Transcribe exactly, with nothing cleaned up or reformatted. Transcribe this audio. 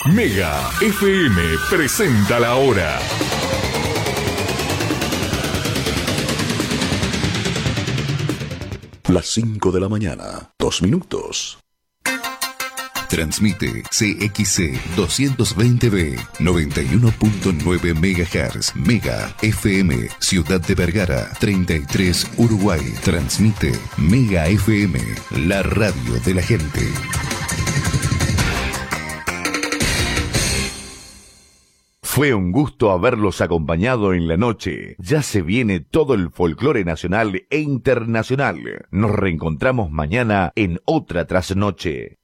Mega F M presenta la hora. Las cinco de la mañana, dos minutos. Transmite C X C doscientos veinte B, noventa y uno punto nueve megahertz, Mega F M, Ciudad de Vergara, treinta y tres, Uruguay. Transmite Mega F M, la radio de la gente. Fue un gusto haberlos acompañado en la noche. Ya se viene todo el folclore nacional e internacional. Nos reencontramos mañana en otra trasnoche.